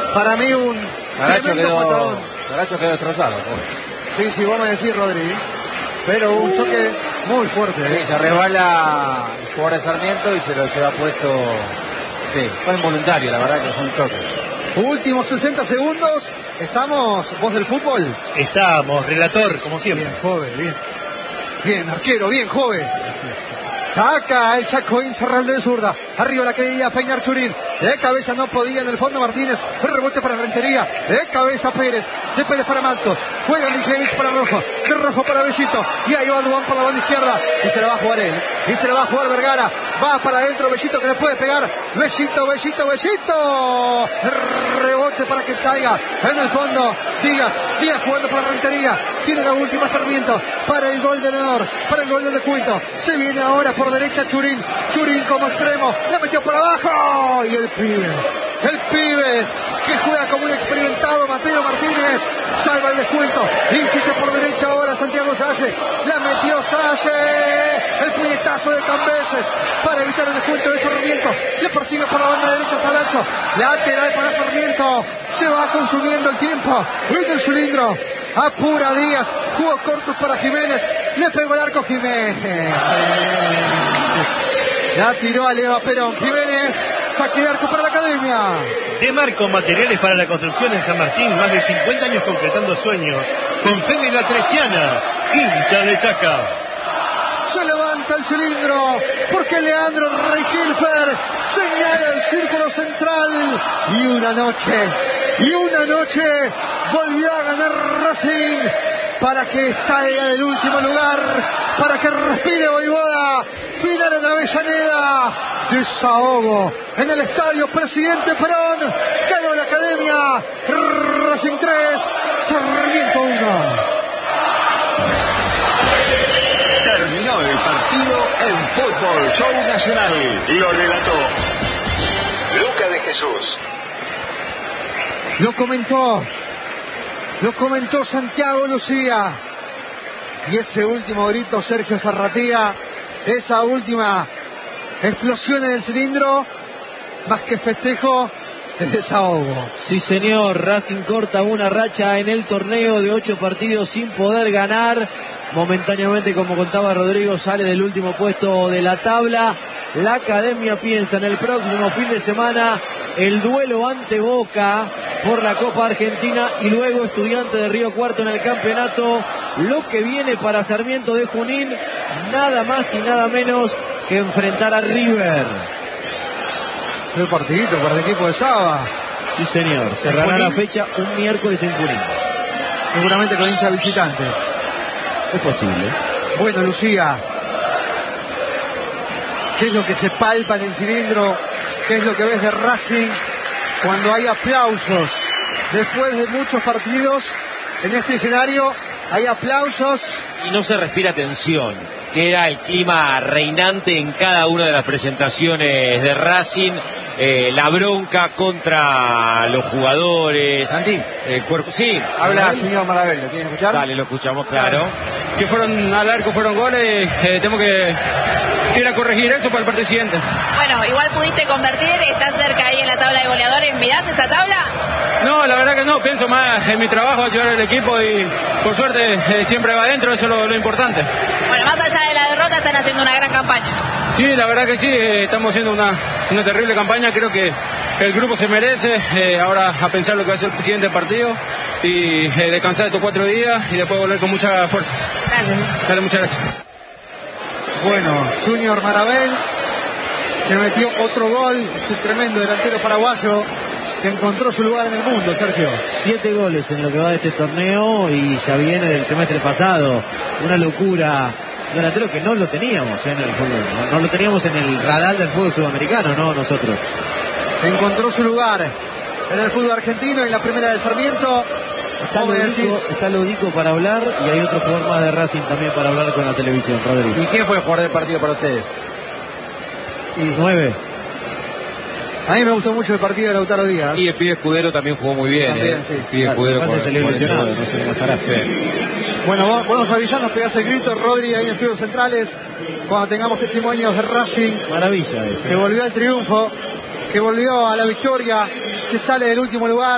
Para mí un tremendo patadón. Caracho quedó destrozado. Sí, vos me decís, Rodri. Pero un choque muy fuerte. Sí, se resbala el jugador de Sarmiento y se lo lleva puesto. Sí, fue involuntario, la verdad que fue un choque. Últimos 60 segundos. Estamos, voz del fútbol. Estamos, relator, como siempre. Bien, joven, bien. Bien, arquero, bien, joven. Saca el Chaco Incerral de zurda. Arriba la quería peinar Churín. De cabeza no podía, en el fondo Martínez. El rebote para Rentería. De cabeza Pérez. De Pérez para Malto. Juega Mijevich para Rojo. De Rojo para Bellito. Y ahí va Duván por la banda izquierda. Y se la va a jugar él. Y se la va a jugar Vergara. Va para adentro Bellito, que le puede pegar. Bellito. Rebote para que salga. En el fondo Díaz jugando para Rentería. Tiene la última Sarmiento. Para el gol del honor. Para el gol del descuento. Se viene ahora por derecha Churín como extremo, la metió por abajo y el pibe que juega como un experimentado Mateo Martínez salva el descuento, insiste por derecha ahora Santiago Salle, la metió Salle, el puñetazo de Cambeses para evitar el descuento de Sarmiento, le persigue por la banda derecha Saracho, lateral para Sarmiento, se va consumiendo el tiempo en el cilindro, apura Díaz, jugó cortos para Jiménez, le pegó el arco Jiménez. La tiró a Leva Perón. Jiménez, saque de arco para la Academia. De Marco Materiales para la Construcción en San Martín, más de 50 años concretando sueños. Con Fede La Trechiana, hincha de Chaca. Se levanta el cilindro, porque Leandro Reijilfer señala el círculo central. Y una noche volvió a ganar Racing, para que salga del último lugar, para que respire Voivoda. Final en Avellaneda, desahogo en el estadio Presidente Perón, ganó la Academia, Racing 3, Sarmiento 1. Terminó el partido en Fútbol Show Nacional, lo relató Luca de Jesús. Lo comentó Santiago Lucía. Y ese último grito, Sergio Zarratía, esa última explosión en el cilindro, más que festejo, es desahogo. Sí, señor. Racing corta una racha en el torneo de 8 partidos sin poder ganar. Momentáneamente, como contaba Rodrigo, sale del último puesto de la tabla. La Academia piensa en el próximo fin de semana el duelo ante Boca por la Copa Argentina y luego Estudiantes de Río Cuarto en el campeonato. Lo que viene para Sarmiento de Junín, nada más y nada menos que enfrentar a River. El partidito para el equipo de Saba. Sí, señor. Cerrará la fecha un miércoles en Junín. Seguramente con hinchas visitantes. Es posible. Bueno, Lucía, ¿qué es lo que se palpa en el cilindro? ¿Qué es lo que ves de Racing cuando hay aplausos? Después de muchos partidos en este escenario hay aplausos. Y no se respira tensión, que era el clima reinante en cada una de las presentaciones de Racing. La bronca contra los jugadores. Santi, el cuerpo. Sí, habla el señor Marabel, ¿lo quieren escuchar? Dale, lo escuchamos, claro. Que fueron al arco, fueron goles, tenemos que ir a corregir eso para el partido siguiente. Bueno, igual pudiste convertir, estás cerca ahí en la tabla de goleadores, ¿mirás esa tabla? No, la verdad que no, pienso más en mi trabajo, ayudar al equipo y por suerte siempre va adentro, eso es lo importante. Bueno, más allá de la derrota están haciendo una gran campaña. Sí, la verdad que sí, estamos haciendo una terrible campaña, creo que el grupo se merece, ahora a pensar lo que va a ser el siguiente partido y descansar estos 4 días y después volver con mucha fuerza. Gracias. Dale, muchas gracias. Bueno, Junior Marabel, que metió otro gol, este tremendo delantero paraguayo, que encontró su lugar en el mundo, Sergio. 7 goles en lo que va de este torneo y ya viene del semestre pasado. Una locura. Delantero que no lo teníamos en el fútbol, no lo teníamos en el radar del fútbol sudamericano, no nosotros. Encontró su lugar en el fútbol argentino, en la primera de Sarmiento. Está Lodico para hablar y hay otro jugador más de Racing también para hablar con la televisión, Rodrigo. ¿Y quién fue el jugador del partido para ustedes? 9. A mí me gustó mucho el partido de Lautaro Díaz. Y el pibe Escudero también jugó muy bien. También, sí. El pibe Escudero salió lesionado, no sé cómo estará. Bueno, vamos a avisarnos, pegás el grito, Rodri, ahí en Estudios Centrales, cuando tengamos testimonios de Racing. Maravilla ese. Que volvió al triunfo, que volvió a la victoria, que sale del último lugar.